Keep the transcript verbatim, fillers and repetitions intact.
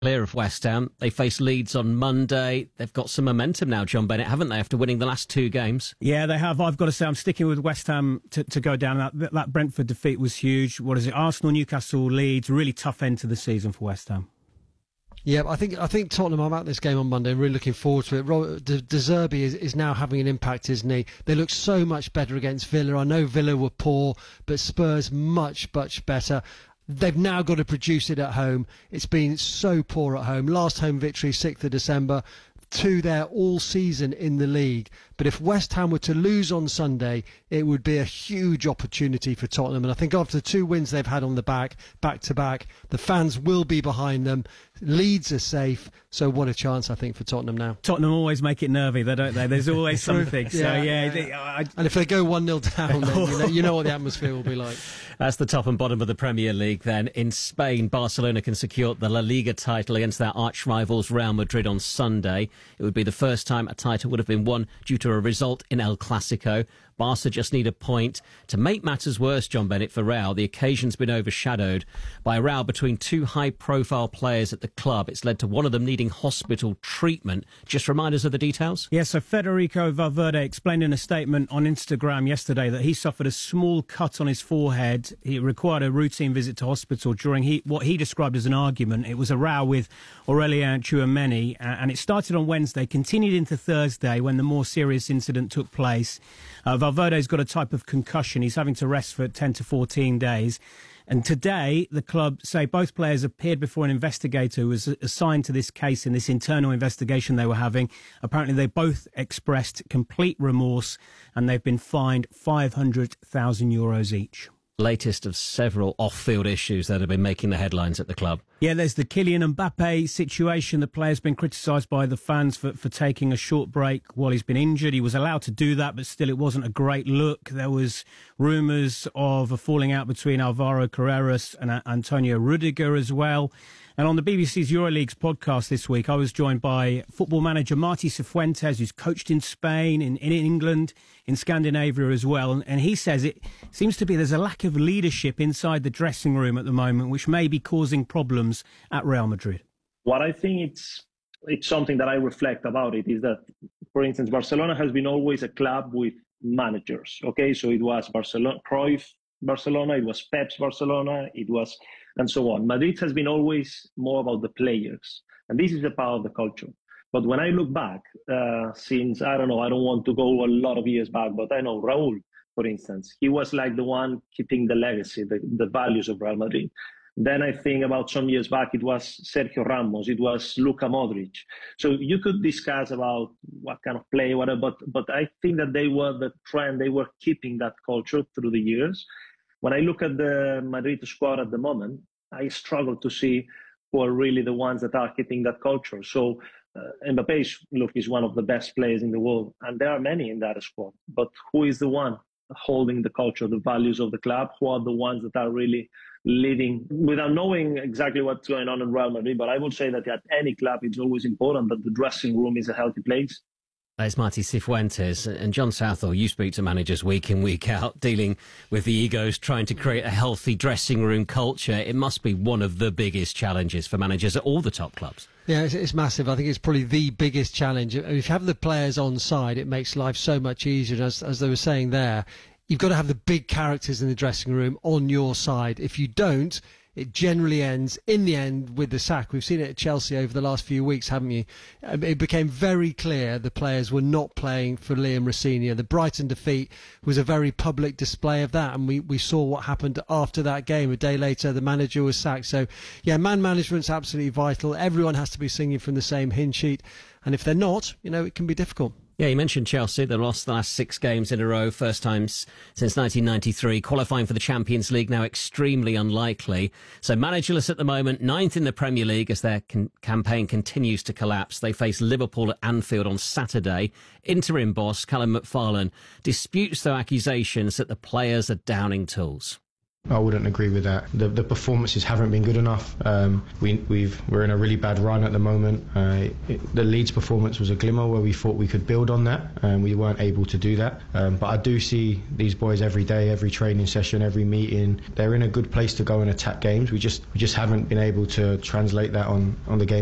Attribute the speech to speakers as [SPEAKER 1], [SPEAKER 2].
[SPEAKER 1] Clear of West Ham. They face Leeds on Monday. They've got some momentum now, John Bennett, haven't they, after winning the last two games?
[SPEAKER 2] Yeah, they have. I've got to say, I'm sticking with West Ham to, to go down. That, that Brentford defeat was huge. What is it? Arsenal, Newcastle, Leeds. Really tough end to the season for West Ham.
[SPEAKER 3] Yeah, I think I think Tottenham are at this game on Monday. I'm really looking forward to it. Ro- De, De Zerbi is, is now having an impact, isn't he? They look so much better against Villa. I know Villa were poor, but Spurs much, much better. They've now got to produce it at home. It's been so poor at home. Last home victory, sixth of December. Two there all season in the league. But if West Ham were to lose on Sunday, it would be a huge opportunity for Tottenham. And I think after the two wins they've had on the back, back to back, the fans will be behind them. Leeds are safe. So what a chance, I think, for Tottenham now.
[SPEAKER 2] Tottenham always make it nervy, though, don't they? There's always something. So, yeah. yeah,
[SPEAKER 3] yeah.
[SPEAKER 2] They, I,
[SPEAKER 3] and if they go one nil down, then you know, you know what the atmosphere will be like.
[SPEAKER 1] That's the top and bottom of the Premier League then. In Spain, Barcelona can secure the La Liga title against their arch rivals Real Madrid on Sunday. It would be the first time a title would have been won due to a result in El Clasico. Barca just need a point. To make matters worse, John Bennett, for Real, the occasion's been overshadowed by a row between two high-profile players at the club. It's led to one of them needing hospital treatment. Just remind us of the details.
[SPEAKER 2] Yeah, so Federico Valverde explained in a statement on Instagram yesterday that he suffered a small cut on his forehead. He required a routine visit to hospital during he, what he described as an argument. It was a row with Aurelien Tchouameni, and it started on Wednesday, continued into Thursday when the more serious incident took place. Uh, Valverde's got a type of concussion. He's having to rest for ten to fourteen days. And today, the club say both players appeared before an investigator who was assigned to this case in this internal investigation they were having. Apparently, they both expressed complete remorse and they've been fined five hundred thousand euros each.
[SPEAKER 1] Latest of several off-field issues that have been making the headlines at the club.
[SPEAKER 2] Yeah, there's the Kylian Mbappe situation. The player's been criticised by the fans for, for taking a short break while he's been injured. He was allowed to do that, but still it wasn't a great look. There was rumours of a falling out between Alvaro Carreras and uh, Antonio Rudiger as well. And on the B B C's EuroLeagues podcast this week, I was joined by football manager Martí Cifuentes, who's coached in Spain, in, in England, in Scandinavia as well. And, and he says it seems to be there's a lack of leadership inside the dressing room at the moment, which may be causing problems at Real Madrid.
[SPEAKER 4] What I think it's it's something that I reflect about it is that, for instance, Barcelona has been always a club with managers. Okay, so it was Barcelona, Cruyff Barcelona, it was Pep's Barcelona, it was, and so on. Madrid has been always more about the players, and this is a part of the culture. But when I look back, uh, since, I don't know, I don't want to go a lot of years back, but I know Raúl, for instance, he was like the one keeping the legacy, the, the values of Real Madrid. Then I think about some years back, it was Sergio Ramos, it was Luka Modric. So you could discuss about what kind of play, whatever, but, but I think that they were the trend, they were keeping that culture through the years. When I look at the Madrid squad at the moment, I struggle to see who are really the ones that are keeping that culture. So uh, Mbappé, is, look, is one of the best players in the world, and there are many in that squad. But who is the one holding the culture, the values of the club? Who are the ones that are really leading, without knowing exactly what's going on in Real Madrid? But I would say that at any club, it's always important that the dressing room is a healthy place.
[SPEAKER 1] It's Martí Cifuentes. And John Southall, you speak to managers week in, week out, dealing with the egos, trying to create a healthy dressing room culture. It must be one of the biggest challenges for managers at all the top clubs.
[SPEAKER 3] Yeah, it's, it's massive. I think it's probably the biggest challenge. If you have the players on side, it makes life so much easier. As, as they were saying there, you've got to have the big characters in the dressing room on your side. If you don't, it generally ends, in the end, with the sack. We've seen it at Chelsea over the last few weeks, haven't you? It became very clear the players were not playing for Liam Rosenior. The Brighton defeat was a very public display of that, and we, we saw what happened after that game. A day later, the manager was sacked. So, yeah, man management's absolutely vital. Everyone has to be singing from the same hymn sheet, and if they're not, you know, it can be difficult.
[SPEAKER 1] Yeah, you mentioned Chelsea. They lost the last six games in a row, first time since nineteen ninety-three. Qualifying for the Champions League now extremely unlikely. So managerless at the moment, ninth in the Premier League as their con- campaign continues to collapse. They face Liverpool at Anfield on Saturday. Interim boss Callum McFarlane disputes their accusations that the players are downing tools.
[SPEAKER 5] I wouldn't agree with that. The, the performances haven't been good enough. Um, we, we've, we're in a really bad run at the moment. Uh, it, the Leeds performance was a glimmer where we thought we could build on that, and we weren't able to do that. Um, but I do see these boys every day, every training session, every meeting. They're in a good place to go and attack games. We just we just haven't been able to translate that on, on the game.